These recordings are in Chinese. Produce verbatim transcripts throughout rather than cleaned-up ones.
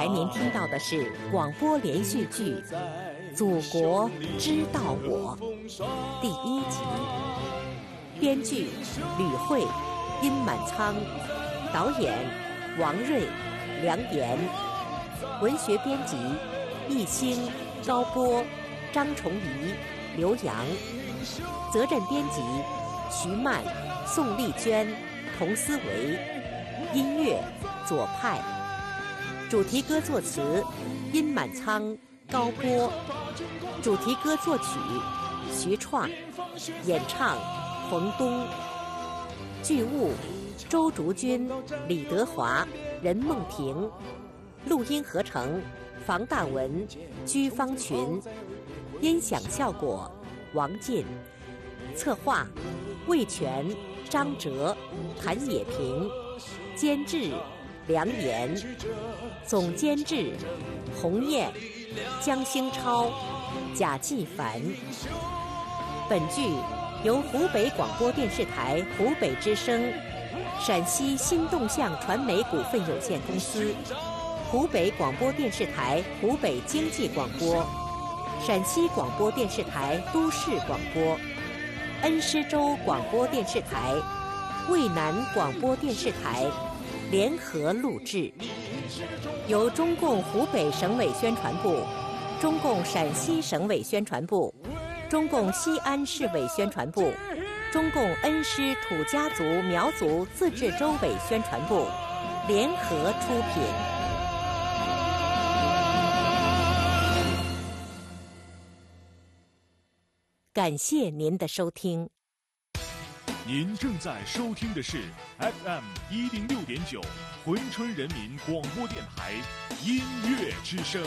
才您听到的是广播连续剧《祖国知道我》第一集，编剧吕慧、殷满仓，导演王瑞、梁岩，文学编辑易兴、高波、张崇仪、刘洋，责任编辑徐曼、宋丽娟、童思维，音乐左派，主题歌作词殷满仓、高波，主题歌作曲徐创，演唱冯东，剧务周竹君、李德华、任梦婷，录音合成房大文、居方群，音响效果王进，策划魏全、张哲、谭野平，监制梁岩，总监制洪燕、江兴超、贾继凡。本剧由湖北广播电视台湖北之声、陕西新动向传媒股份有限公司、湖北广播电视台湖北经济广播、陕西广播电视台都市广播、恩施州广播电视台、渭南广播电视台联合录制，由中共湖北省委宣传部、中共陕西省委宣传部、中共西安市委宣传部、中共恩施土家族苗族自治州委宣传部联合出品。感谢您的收听。 您正在收听的是 F M 一零六点九珲春人民广播电台音乐之声。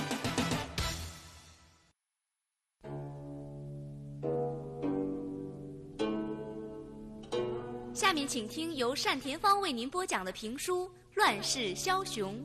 下面请听由单田芳为您播讲的评书《乱世枭雄》。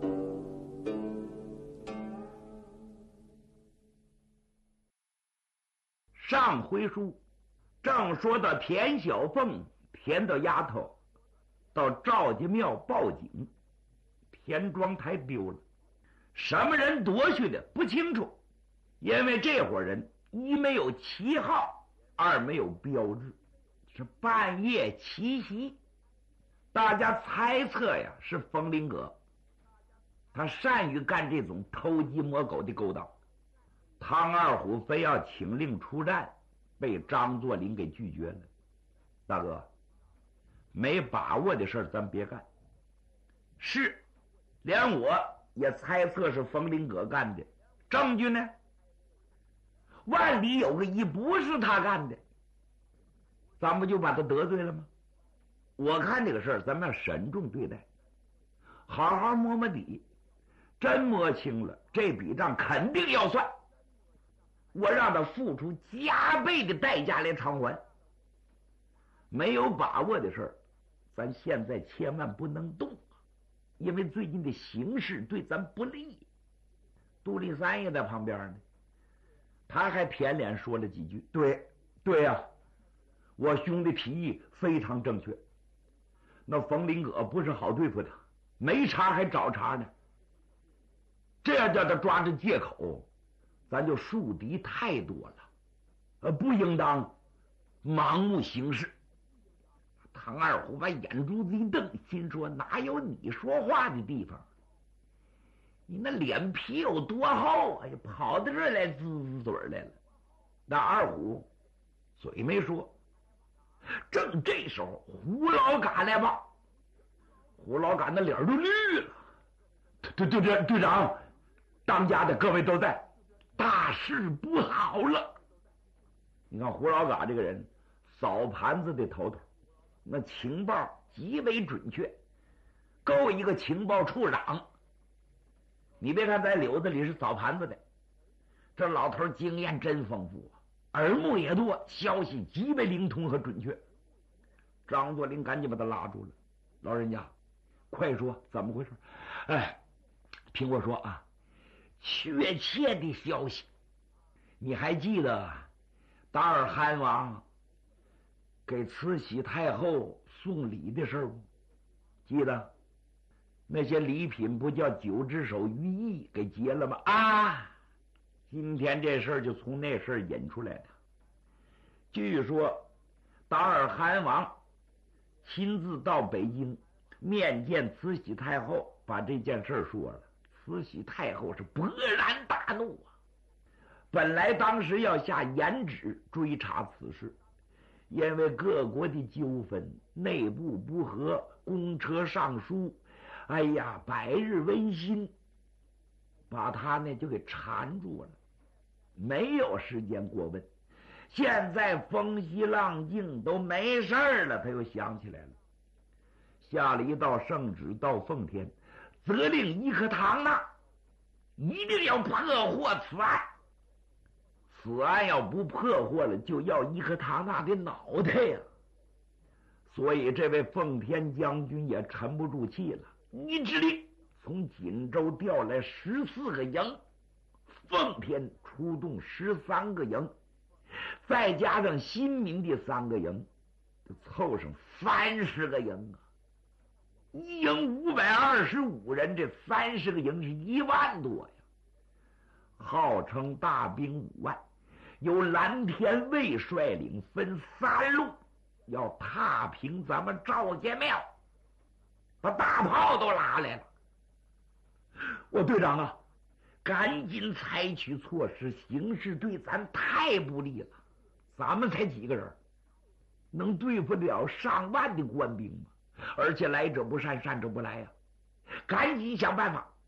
上回书正说到田小凤田的丫头到赵家庙报警，田庄台丢了，什么人夺去的不清楚，因为这伙人一没有旗号，二没有标志，是半夜奇袭。大家猜测呀，是冯林阁，他善于干这种偷鸡摸狗的勾当。汤二虎非要请令出战，被张作霖给拒绝了。大哥，没把握的事儿咱别干。是，连我也猜测是冯林阁干的，证据呢？万里有个一不是他干的，咱们就把他得罪了吗？我看这个事儿咱们要慎重对待，好好摸摸底，真摸清了这笔账肯定要算，我让他付出加倍的代价来偿还。没有把握的事儿咱现在千万不能动，因为最近的形势对咱不利。杜立三也在旁边呢，他还舔脸说了几句，对对呀、啊，我兄弟提议非常正确，那冯林阁不是好对付的，没茬还找茬呢，这样叫他抓着借口，咱就树敌太多了，呃，不应当盲目行事。唐二虎把眼珠子一瞪，心说哪有你说话的地方？你那脸皮有多厚啊，跑到这儿来滋滋嘴来了。那二虎嘴没说，正这时候胡老嘎来吧，胡老嘎那脸都绿了。队队队队长，当家的各位都在，大事不好了。你看胡老嘎这个人，扫盘子的头头，那情报极为准确，够一个情报处长。你别看在柳子里是扫盘子的，这老头经验真丰富啊，耳目也多，消息极为灵通和准确。张作霖赶紧把他拉住了，老人家快说怎么回事？哎，听我说啊，确切的消息，你还记得达尔汗王给慈禧太后送礼的事不？记得那些礼品不叫九只手于毅给劫了吗？啊，今天这事儿就从那事儿引出来的。据说达尔汗王亲自到北京面见慈禧太后，把这件事说了。慈禧太后是勃然大怒啊！本来当时要下严旨追查此事，因为各国的纠纷、内部不和、公车上书，哎呀，百日维新，把他呢就给缠住了，没有时间过问。现在风息浪静，都没事了，他又想起来了，下了一道圣旨到奉天，责令伊克唐纳一定要破获此案。此案要不破获了，就要伊克唐纳的脑袋呀！所以这位奉天将军也沉不住气了，一指令从锦州调来十四个营，奉天出动十三个营，再加上新民的三个营，就凑上三十个营啊！一营五百二十五人，这三十个营是一万多呀！号称大兵五万，由蓝天卫率领，分三路，要踏平咱们赵家庙，把大炮都拉来了。我队长啊，赶紧采取措施，形势对咱太不利了。咱们才几个人，能对付了上万的官兵吗？而且来者不善，善者不来呀、啊！赶紧想办法。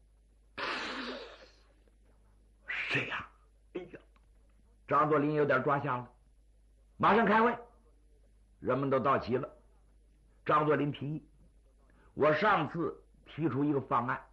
谁呀、啊？哎呀，张作霖有点抓瞎了，马上开会。人们都到齐了。张作霖提议，我上次提出一个方案，